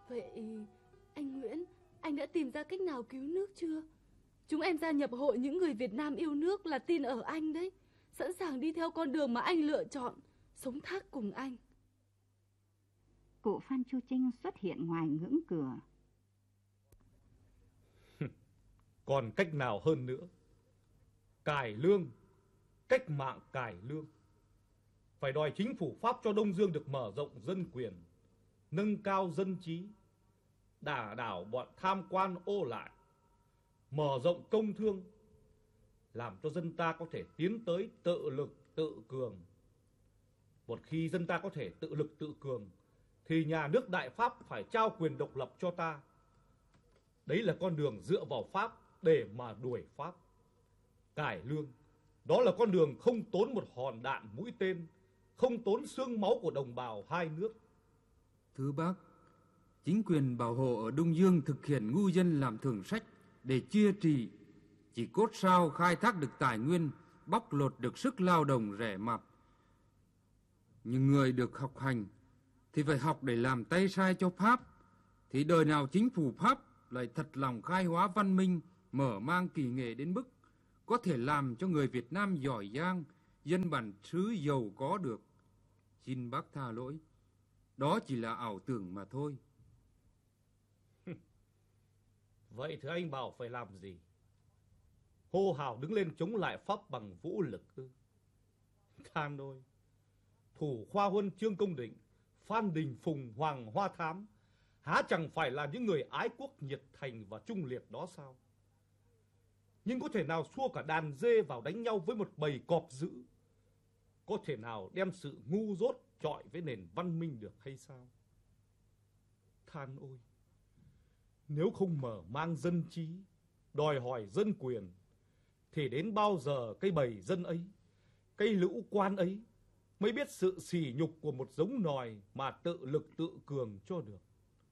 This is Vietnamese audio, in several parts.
Vậy anh Nguyễn, anh đã tìm ra cách nào cứu nước chưa? Chúng em gia nhập hội những người Việt Nam yêu nước là tin ở anh đấy, sẵn sàng đi theo con đường mà anh lựa chọn, sống thác cùng anh. Cụ Phan Chu Trinh xuất hiện ngoài ngưỡng cửa. Còn cách nào hơn nữa? Cải lương, cách mạng cải lương. Phải đòi chính phủ Pháp cho Đông Dương được mở rộng dân quyền, nâng cao dân trí, đả đảo bọn tham quan ô lại, mở rộng công thương, làm cho dân ta có thể tiến tới tự lực tự cường. Một khi dân ta có thể tự lực tự cường, thì nhà nước Đại Pháp phải trao quyền độc lập cho ta. Đấy là con đường dựa vào Pháp để mà đuổi Pháp. Cải lương, đó là con đường không tốn một hòn đạn mũi tên, không tốn xương máu của đồng bào hai nước. Thưa bác, chính quyền bảo hộ ở Đông Dương thực hiện ngu dân làm thưởng sách để chia trị, chỉ cốt sao khai thác được tài nguyên, bóc lột được sức lao động rẻ mạt. Nhưng người được học hành thì phải học để làm tay sai cho Pháp, thì đời nào chính phủ Pháp lại thật lòng khai hóa văn minh, mở mang kỳ nghệ đến mức có thể làm cho người Việt Nam giỏi giang, dân bản xứ giàu có được. Xin bác tha lỗi, đó chỉ là ảo tưởng mà thôi. Vậy thì anh bảo phải làm gì? Hô hào đứng lên chống lại Pháp bằng vũ lực ư? Than ôi, thủ khoa huân Trương Công Định, Phan Đình Phùng, Hoàng Hoa Thám há chẳng phải là những người ái quốc nhiệt thành và trung liệt đó sao? Nhưng có thể nào xua cả đàn dê vào đánh nhau với một bầy cọp dữ? Có thể nào đem sự ngu dốt chọi với nền văn minh được hay sao? Than ôi, nếu không mở mang dân trí, đòi hỏi dân quyền, thì đến bao giờ cái bầy dân ấy, cái lũ quan ấy mới biết sự sỉ nhục của một giống nòi mà tự lực tự cường cho được.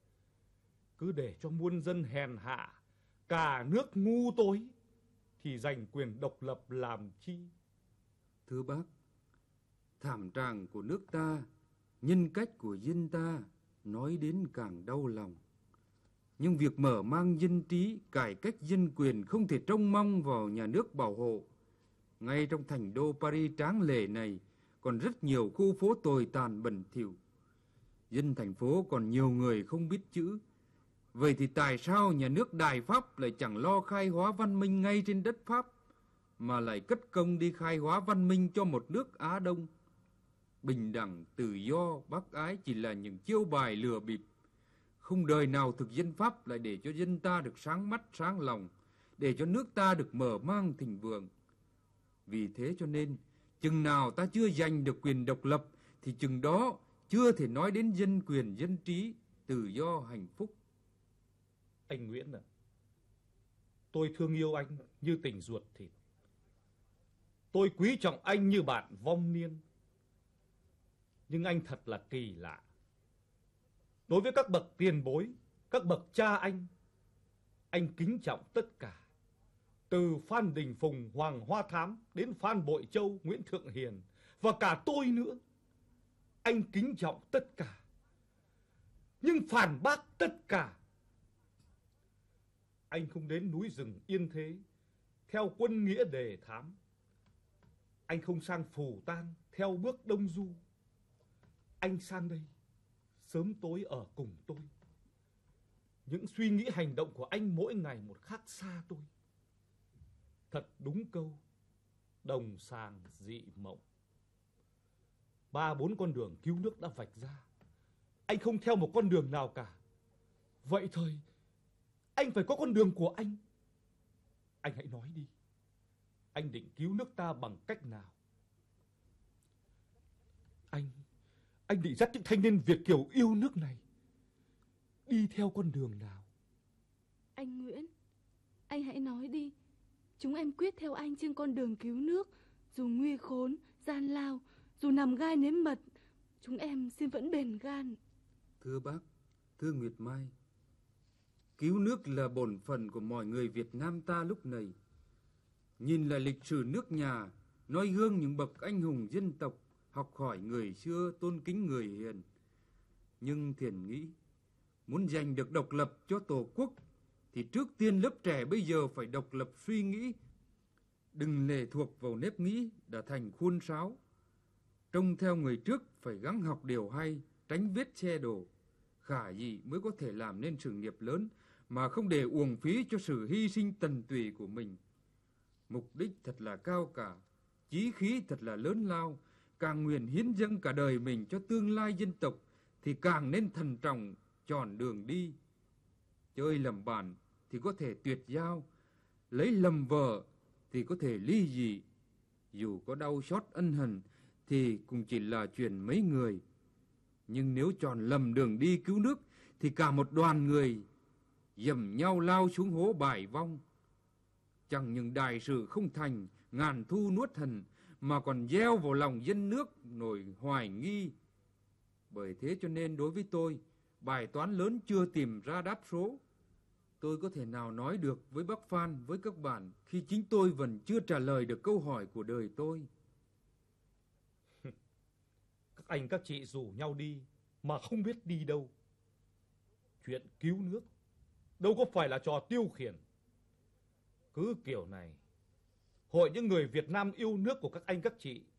Cứ để cho muôn dân hèn hạ, cả nước ngu tối, thì giành quyền độc lập làm chi? Thưa bác, thảm trạng của nước ta, nhân cách của dân ta nói đến càng đau lòng. Nhưng việc mở mang dân trí, cải cách dân quyền không thể trông mong vào nhà nước bảo hộ. Ngay trong thành đô Paris tráng lệ này còn rất nhiều khu phố tồi tàn bẩn thỉu. Dân thành phố còn nhiều người không biết chữ. Vậy thì tại sao nhà nước Đại Pháp lại chẳng lo khai hóa văn minh ngay trên đất Pháp, mà lại cất công đi khai hóa văn minh cho một nước Á Đông? Bình đẳng, tự do, bác ái chỉ là những chiêu bài lừa bịp. Không đời nào thực dân Pháp lại để cho dân ta được sáng mắt sáng lòng, để cho nước ta được mở mang thịnh vượng. Vì thế cho nên, chừng nào ta chưa giành được quyền độc lập, thì chừng đó chưa thể nói đến dân quyền, dân trí, tự do, hạnh phúc. Anh Nguyễn à, tôi thương yêu anh như tình ruột thịt. Tôi quý trọng anh như bạn vong niên. Nhưng anh thật là kỳ lạ. Đối với các bậc tiền bối, các bậc cha anh kính trọng tất cả. Từ Phan Đình Phùng, Hoàng Hoa Thám đến Phan Bội Châu, Nguyễn Thượng Hiền và cả tôi nữa. Anh kính trọng tất cả, nhưng phản bác tất cả. Anh không đến núi rừng Yên Thế theo quân nghĩa đề thám. Anh không sang Phù Tang theo bước Đông Du. Anh sang đây sớm tối ở cùng tôi. Những suy nghĩ hành động của anh mỗi ngày một khác xa tôi. Thật đúng câu đồng sàng dị mộng. 3-4 con đường cứu nước đã vạch ra, anh không theo một con đường nào cả. Vậy thời anh phải có con đường của anh. Anh hãy nói đi, anh định cứu nước ta bằng cách nào? Anh định dắt những thanh niên Việt kiều yêu nước này đi theo con đường nào? Anh Nguyễn, anh hãy nói đi. Chúng em quyết theo anh trên con đường cứu nước. Dù nguy khốn, gian lao, dù nằm gai nếm mật, chúng em xin vẫn bền gan. Thưa bác, thưa Nguyệt Mai, cứu nước là bổn phận của mọi người Việt Nam ta lúc này. Nhìn lại lịch sử nước nhà, noi gương những bậc anh hùng dân tộc, học hỏi người xưa, tôn kính người hiền. Nhưng thiền nghĩ, Muốn giành được độc lập cho Tổ quốc thì trước tiên lớp trẻ bây giờ phải độc lập suy nghĩ, đừng lệ thuộc vào nếp nghĩ đã thành khuôn sáo. Trông theo người trước phải gắng học điều hay, tránh vết xe đổ. Khả dĩ mới có thể làm nên sự nghiệp lớn mà không để uổng phí cho sự hy sinh tần tùy của mình. Mục đích thật là cao cả, chí khí thật là lớn lao, càng nguyện hiến dâng cả đời mình cho tương lai dân tộc thì càng nên thận trọng chọn đường đi. Chơi lầm bạn thì có thể tuyệt giao, lấy lầm vợ thì có thể ly dị. Dù có đau xót ân hận thì cũng chỉ là chuyện mấy người. Nhưng nếu chọn lầm đường đi cứu nước thì cả một đoàn người dầm nhau lao xuống hố bại vong. Chẳng những đại sự không thành, ngàn thu nuốt hận, mà còn gieo vào lòng dân nước nỗi hoài nghi. Bởi thế cho nên đối với tôi, bài toán lớn chưa tìm ra đáp số. Tôi có thể nào nói được với bác Phan, với các bạn khi chính tôi vẫn chưa trả lời được câu hỏi của đời tôi. Các anh các chị rủ nhau đi mà không biết đi đâu. Chuyện cứu nước đâu có phải là trò tiêu khiển. Cứ kiểu này, hội những người Việt Nam yêu nước của các anh các chị